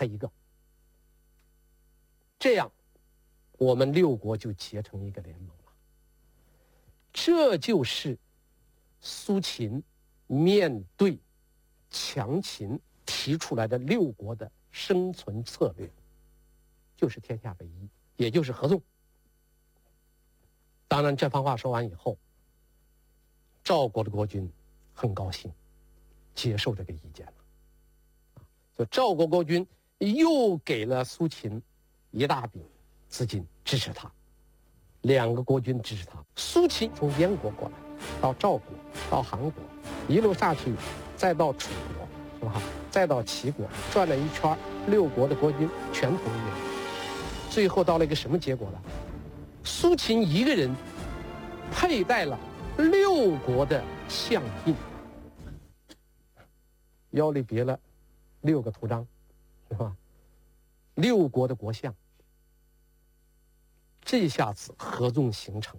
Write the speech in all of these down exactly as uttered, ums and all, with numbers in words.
他一个。这样，我们六国就结成一个联盟了。这就是苏秦面对强秦提出来的六国的生存策略，就是天下为一，也就是合纵。当然，这番话说完以后，赵国的国君很高兴，接受这个意见了。就赵国国君又给了苏秦一大笔资金支持他，两个国君支持他。苏秦从燕国过来，到赵国，到韩国，一路下去，再到楚国，是吧？再到齐国，转了一圈，六国的国君全同意了。最后到了一个什么结果呢？苏秦一个人佩戴了六国的相印，腰里别了六个图章，是吧？六国的国相，这下子合纵形成，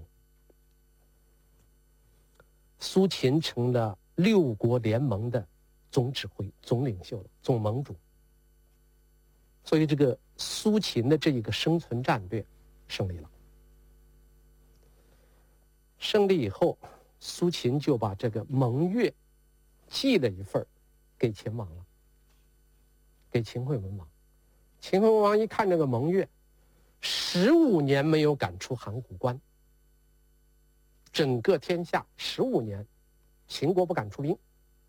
苏秦成了六国联盟的总指挥、总领袖了，总盟主。所以这个苏秦的这一个生存战略胜利了。胜利以后，苏秦就把这个盟约寄了一份给秦王了，给秦惠文王。秦惠文王一看这个盟约，十五年没有赶出函谷关，整个天下十五年，秦国不敢出兵，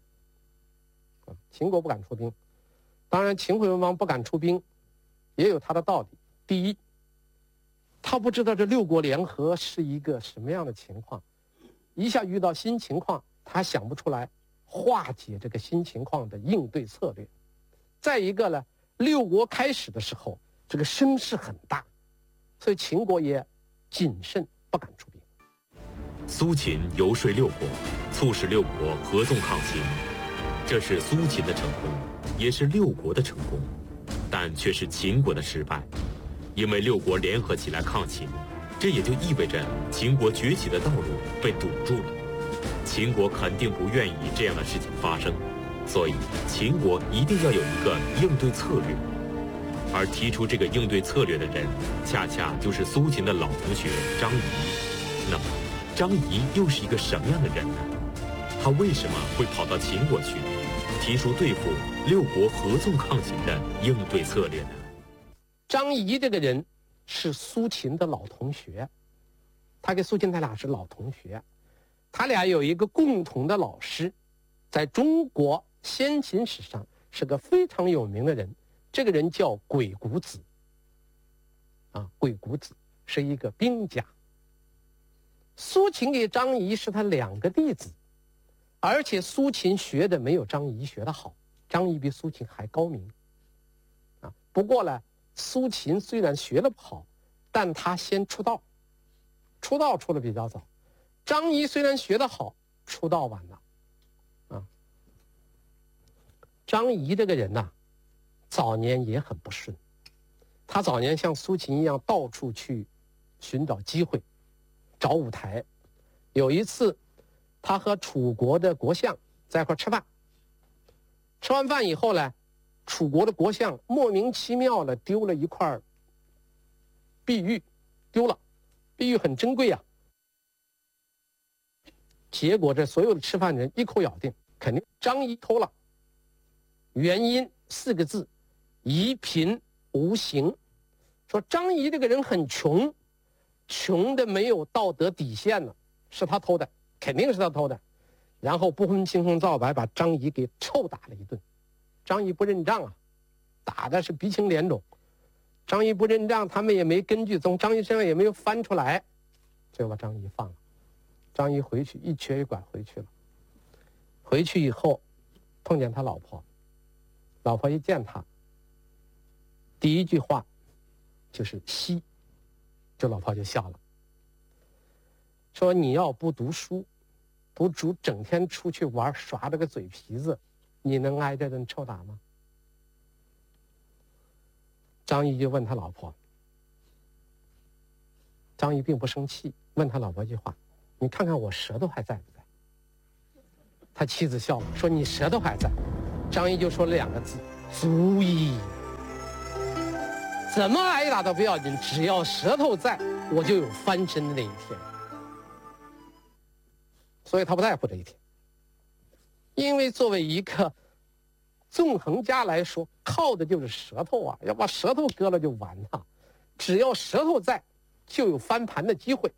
秦国不敢出兵。当然，秦惠文王不敢出兵，也有他的道理。第一，他不知道这六国联合是一个什么样的情况，一下遇到新情况，他想不出来化解这个新情况的应对策略。再一个呢，六国开始的时候，这个声势很大，所以秦国也谨慎，不敢出兵。 苏秦游说六国，促使六国合纵抗秦，这是苏秦的成功，也是六国的成功，但却是秦国的失败。因为六国联合起来抗秦，这也就意味着秦国崛起的道路被堵住了。秦国肯定不愿意这样的事情发生，所以秦国一定要有一个应对策略。而提出这个应对策略的人，恰恰就是苏秦的老同学张仪。那么，张仪又是一个什么样的人呢？他为什么会跑到秦国去，提出对付六国合纵抗秦的应对策略呢？ 张仪这个人是苏秦的老同学，他跟苏秦他俩是老同学，他俩有一个共同的老师，在中国先秦史上是个非常有名的人，这个人叫鬼谷子。啊，鬼谷子是一个兵家。苏秦给张仪是他两个弟子，而且苏秦学的没有张仪学的好，张仪比苏秦还高明。啊，不过呢，苏秦虽然学得不好，但他先出道，出道出的比较早。张仪虽然学得好，出道晚了。啊，张仪这个人呐、啊，早年也很不顺。他早年像苏秦一样，到处去寻找机会，找舞台。有一次，他和楚国的国相在一块吃饭，吃完饭以后呢，楚国的国相莫名其妙的丢了一块碧玉，丢了，碧玉很珍贵啊。结果这所有的吃饭人一口咬定，肯定张仪偷了。原因四个字：夷贫无形。说张仪这个人很穷，穷的没有道德底线了，是他偷的，肯定是他偷的。然后不分青红皂白把张仪给臭打了一顿。张仪不认账啊，打的是鼻青脸肿。张仪不认账，他们也没根据，从张仪身上也没有翻出来，就把张仪放了。张仪回去一瘸一拐回去了。回去以后碰见他老婆，老婆一见他，第一句话就是嘻，这老婆就笑了，说你要不读书，不主整天出去玩耍这个嘴皮子，你能挨这顿臭打吗？张仪就问他老婆，张仪并不生气，问他老婆一句话，你看看我舌头还在不在？他妻子笑了，说你舌头还在。张仪就说了两个字，足矣。 怎么挨打都不要紧，只要舌头在，我就有翻身的那一天。所以他不在乎这一天，因为作为一个纵横家来说，靠的就是舌头啊，要把舌头割了就完了。只要舌头在，就有翻盘的机会。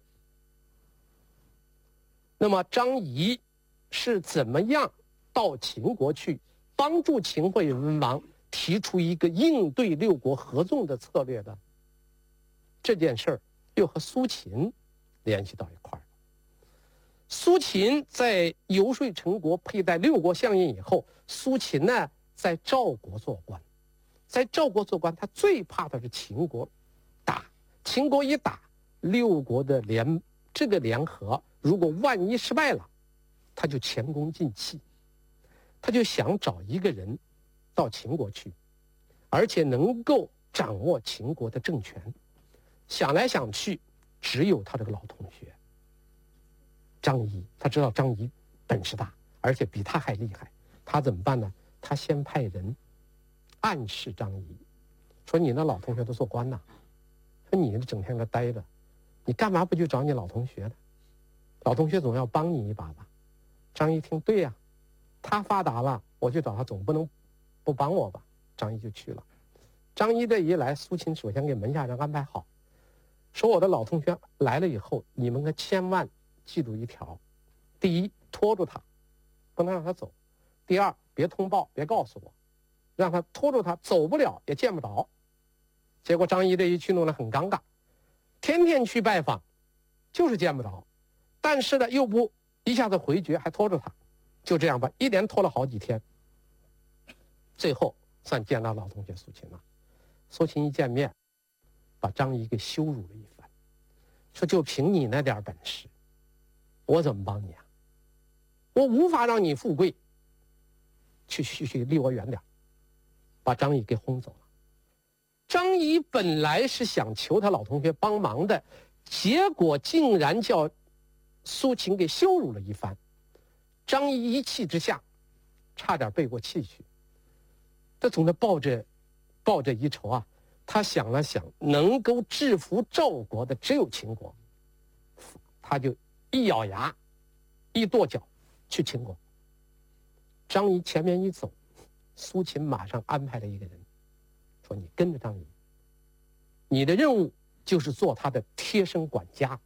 那么张仪是怎么样到秦国去帮助秦惠文王提出一个应对六国合纵的策略的？这件事儿又和苏秦联系到一块儿。苏秦在游说陈国佩戴六国相印以后，苏秦呢在赵国做官，在赵国做官，他最怕的是秦国打，秦国一打，六国的联这个联合，如果万一失败了，他就前功尽弃。他就想找一个人到秦国去，而且能够掌握秦国的政权。想来想去，只有他这个老同学张仪。他知道张仪本事大，而且比他还厉害。他怎么办呢？他先派人暗示张仪，说你那老同学都做官呐，说你整天在这待着，你干嘛不去找你老同学呢？老同学总要帮你一把吧。张仪听，对呀、啊，他发达了，我去找他总不能不帮我吧。张仪就去了。张仪这一来，苏秦首先给门下人安排好，说我的老同学来了以后，你们可千万记住一条：第一，拖住他，不能让他走；第二，别通报，别告诉我，让他拖住他，走不了也见不着。结果张仪这一去弄得很尴尬，天天去拜访，就是见不着，但是呢又不一下子回绝，还拖住他，就这样吧，一连拖了好几天，最后算见到老同学苏秦了。苏秦一见面，把张仪给羞辱了一番，说就凭你那点本事，我怎么帮你啊？我无法让你富贵，去去去，离我远点，把张仪给轰走了。张仪本来是想求他老同学帮忙的，结果竟然叫苏秦给羞辱了一番。张仪一气之下，差点背过气去。他总是抱着抱着一筹啊，他想了想，能够制服赵国的只有秦国，他就一咬牙，一跺脚去秦国。张仪前面一走，苏秦马上安排了一个人，说你跟着张仪，你的任务就是做他的贴身管家。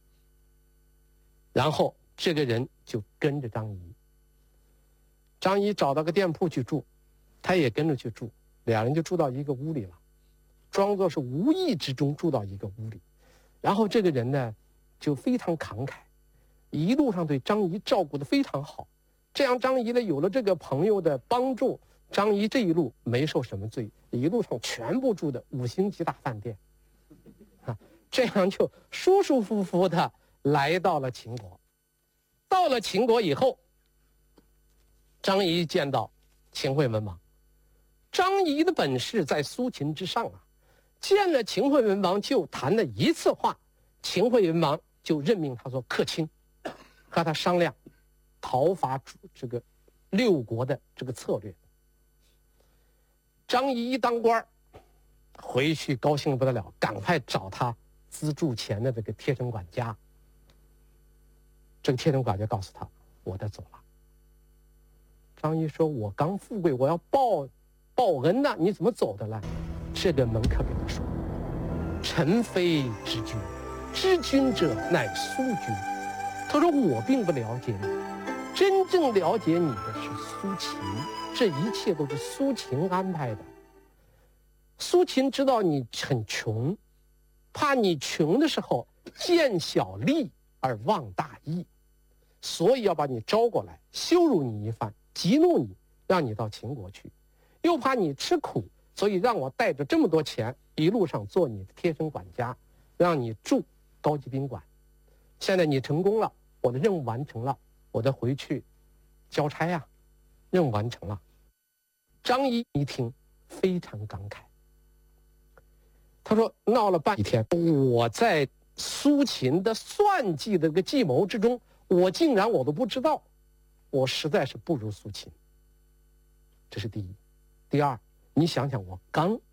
然后这个人就跟着张仪。张仪找到个店铺去住，他也跟着去住，俩人就住到一个屋里了，装作是无意之中住到一个屋里。然后这个人呢就非常慷慨，一路上对张仪照顾得非常好。这样张仪呢有了这个朋友的帮助，张仪这一路没受什么罪，一路上全部住的五星级大饭店啊，这样就舒舒服服的来到了秦国。到了秦国以后，张仪见到秦惠文王。张仪的本事在苏秦之上啊，见了秦惠文王就谈了一次话，秦惠文王就任命他做客卿，和他商量讨伐这个六国的这个策略。张仪一当官，回去高兴不得了，赶快找他资助钱的这个贴身管家。这个贴身管家告诉他，我得走了。张仪说，我刚富贵，我要报报恩呐，你怎么走的了？这个门客跟他说，臣非知君，知君者乃苏君。他说，我并不了解你，真正了解你的是苏秦，这一切都是苏秦安排的。苏秦知道你很穷，怕你穷的时候见小利而忘大义，所以要把你招过来，羞辱你一番，激怒你，让你到秦国去，又怕你吃苦，所以让我带着这么多钱，一路上做你的贴身管家，让你住高级宾馆。现在你成功了，我的任务完成了，我得回去交差呀、啊，任务完成了。张仪一听非常感慨，他说，闹了半天，我在苏秦的算计的这个计谋之中，我竟然我都不知道，我实在是不如苏秦。这是第一。第二，你想想，我刚